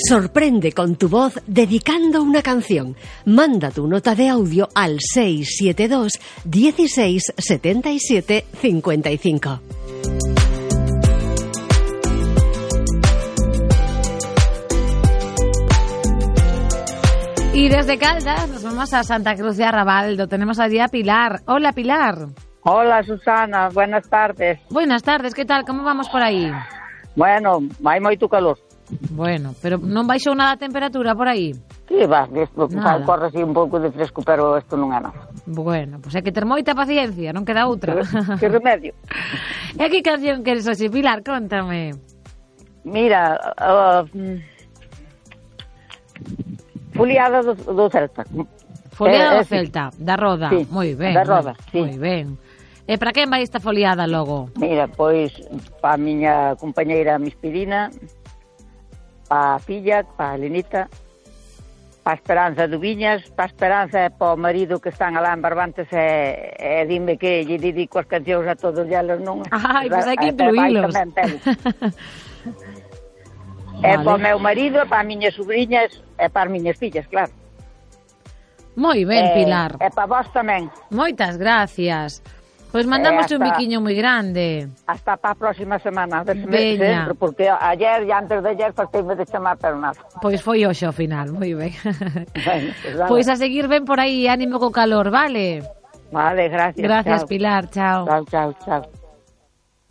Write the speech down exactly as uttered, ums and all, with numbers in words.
Sorprende con tu voz dedicando una canción. Manda tu nota de audio al seis siete dos, dieciséis, setenta y siete, cincuenta y cinco. Y desde Caldas nos vamos a Santa Cruz de Arrabaldo. Tenemos allí a Pilar. Hola, Pilar. Hola, Susana. Buenas tardes. Buenas tardes. ¿Qué tal? ¿Cómo vamos por aí? Bueno, hai moito calor. Bueno, pero non baixou nada a temperatura por aí? Sí, va, isto corre así un pouco de fresco, pero isto non é nada. Bueno, pois pues hai que ter moita paciencia, non queda outra. Que, que remedio. E que canción queres así, Pilar? Contame. Mira, uh, Foliada do, do Celta. Foliada eh, do Celta, sí. Da Roda. Sí, moi ben. da Roda, sí. Moi ben. E para quen vai esta foliada logo? Mira, pois, pa miña compañeira Mispirina, pa filla, pa Lenita, pa Esperanza do Viñas, pa Esperanza e pa o marido que están alá en Barbantes e, e dime que lle dedico as cancións a todos eles, non? Ai, pois hai que incluílos. E vale. Pa o meu marido, pa as miñas sobrinhas e pa as miñas fillas, claro. Moi ben, Pilar. E, e pa vos tamén. Moitas gracias. Pois mandamos hasta, un biquiño moi grande. Hasta para a próxima semana. A ver se me centro, porque ayer e antes de ayer farteime de chamar, pero nada. Pois foi hoxe ao final, moi ben. Bueno, pues pois a seguir ben por aí, ánimo co calor, vale? Vale, gracias. Gracias, chao. Pilar, chao. Chao, chao, chao.